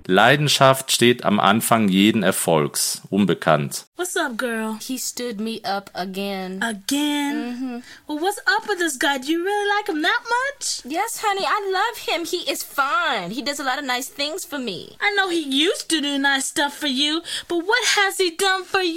Leidenschaft steht am Anfang jeden Erfolgs. Unbekannt. What's up, girl? He stood me up again. Again? Well, what's up with this guy? Do you really like him that much? Yes, honey, I love him. He is fine. He does a lot of nice things for me. I know he used to do nice stuff for you, but what has he done for you?